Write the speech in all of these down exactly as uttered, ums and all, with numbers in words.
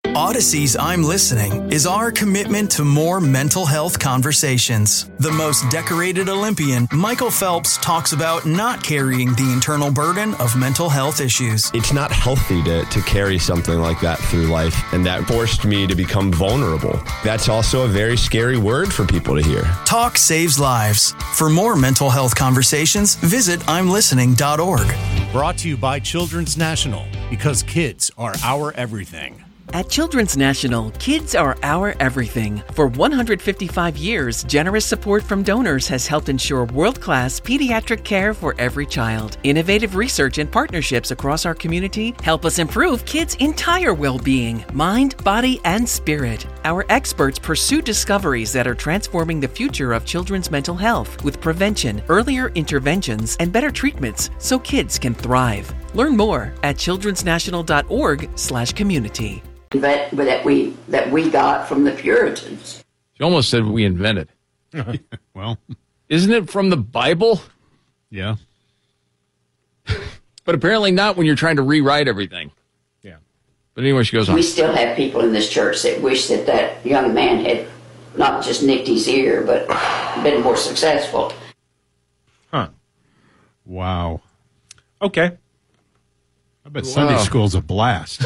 Odyssey's I'm Listening is our commitment to more mental health conversations. The most decorated Olympian, Michael Phelps, talks about not carrying the internal burden of mental health issues. It's not healthy to, to carry something like that through life, and that forced me to become vulnerable. That's also a very scary word for people to hear. Talk saves lives. For more mental health conversations, visit I'm listening dot org. Brought to you by Children's National, because kids are our everything. At Children's National, kids are our everything. For one hundred fifty-five years, generous support from donors has helped ensure world-class pediatric care for every child. Innovative research and partnerships across our community help us improve kids' entire well-being, mind, body, and spirit. Our experts pursue discoveries that are transforming the future of children's mental health with prevention, earlier interventions, and better treatments so kids can thrive. Learn more at childrens national dot org slash community. That, that we that we got from the Puritans. She almost said we invented. Well, isn't it from the Bible? Yeah. But apparently not when you're trying to rewrite everything. Yeah. But anyway, she goes on. We still have people in this church that wish that that young man had not just nicked his ear, but been more successful. Huh. Wow. Okay. I bet Sunday Wow. school's a blast.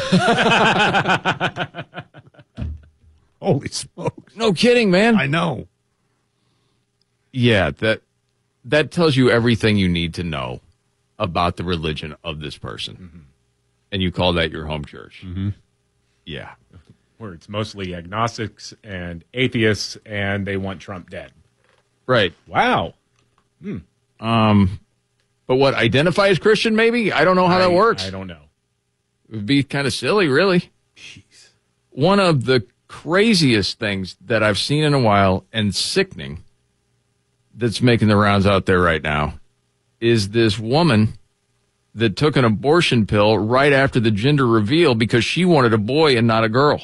Holy smokes. No kidding, man. I know. Yeah, that that tells you everything you need to know about the religion of this person. Mm-hmm. And you call that your home church. Mm-hmm. Yeah. Where it's mostly agnostics and atheists, and they want Trump dead. Right. Wow. Hmm. Um, but what, identify as Christian, maybe? I don't know how I, that works. I don't know. It would be kind of silly, really. Jeez. One of the craziest things that I've seen in a while, and sickening, that's making the rounds out there right now, is this woman that took an abortion pill right after the gender reveal because she wanted a boy and not a girl.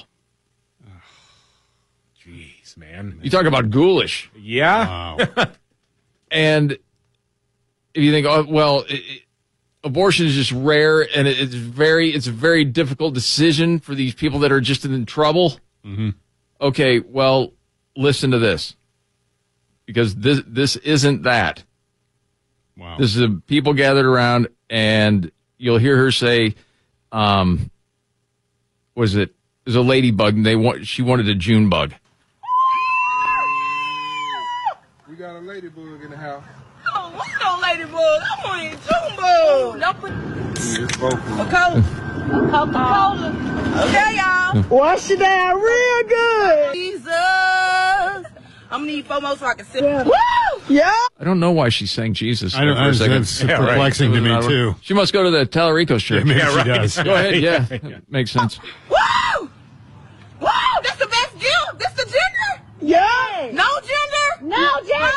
Jeez, man. You talk about ghoulish. Yeah. Wow. And if you think, oh, well, it, it, abortion is just rare, and it, it's very, it's a very difficult decision for these people that are just in trouble. Mm-hmm. Okay, well, listen to this, because this this isn't that. Wow. This is a, people gathered around, and you'll hear her say, um, was it? It was a ladybug, and they want she wanted a June bug. We got a ladybug in the house. Oh, what's no ladybug? I want a June bug. Don't put It's vocal. a Coca. Coca-Cola. Okay, y'all. Wash it down real good. Jesus. I'm going to need four more so I can sit. Yeah. Woo! Yeah. I don't know why she's saying Jesus. I don't for a second. That's yeah, perplexing right. to me, too. She must go to the Tallarico's church. Yeah, maybe yeah, she right. does. Go ahead, yeah. yeah. Makes sense. Woo! Woo! That's the best gift. That's the gender? Yeah. No gender? No gender!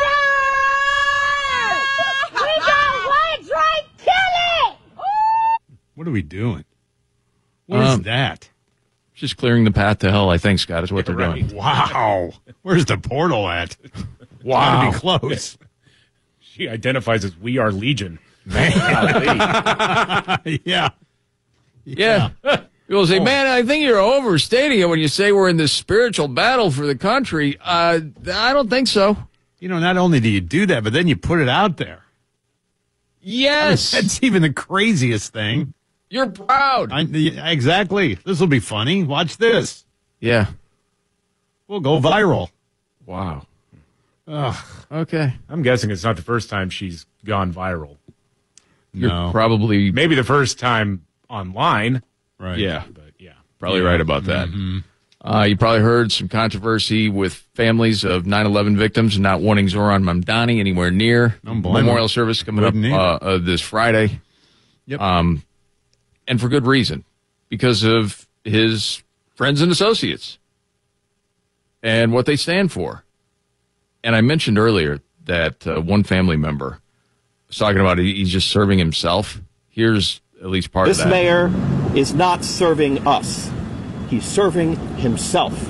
We got one drink, kill it! What are we doing? What Um, is that? Just clearing the path to hell, I think, Scott, is what they're Right. doing. Wow. Where's the portal at? Wow. It's gotta be close. She identifies as We Are Legion. Man. yeah. Yeah. People say, man, I think you're overstating it when you say we're in this spiritual battle for the country. Uh, I don't think so. You know, not only do you do that, but then you put it out there. Yes. That's even the craziest thing. You're proud. I, exactly. This will be funny. Watch this. Yeah. We'll go viral. Wow. Ugh. Okay. I'm guessing it's not the first time she's gone viral. You're No. probably Maybe the first time online. Right. Yeah. But yeah. Probably Yeah. right about that. Mm-hmm. Uh, you probably heard some controversy with families of nine eleven victims not wanting Zoran Mamdani anywhere near. Don't blame Memorial him. service coming up Wouldn't uh, either. uh, this Friday. Yep. Um, and for good reason, because of his friends and associates and what they stand for. And I mentioned earlier that uh, one family member was talking about he- he's just serving himself. Here's at least part This of that. mayor is not serving us. He's serving himself.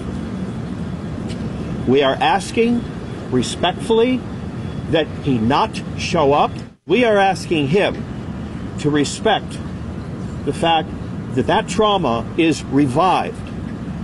We are asking respectfully that he not show up. We are asking him to respect the fact that that trauma is revived.